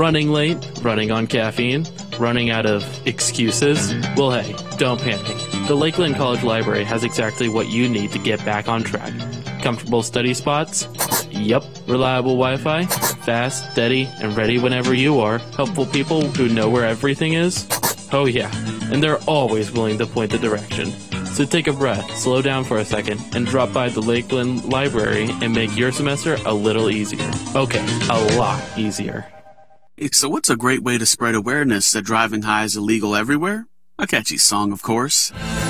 Running late, running on caffeine, running out of excuses? Well, hey, don't panic. The Lakeland College Library has exactly what you need to get back on track. Comfortable study spots? Yup. Reliable Wi-Fi? Fast, steady, and ready whenever you are. Helpful people who know where everything is? Oh yeah, and they're always willing to point the direction. So take a breath, slow down for a second, and drop by the Lakeland Library and make your semester a little easier. Okay, a lot easier. Hey, so what's a great way to spread awareness that driving high is illegal everywhere? A catchy song, of course.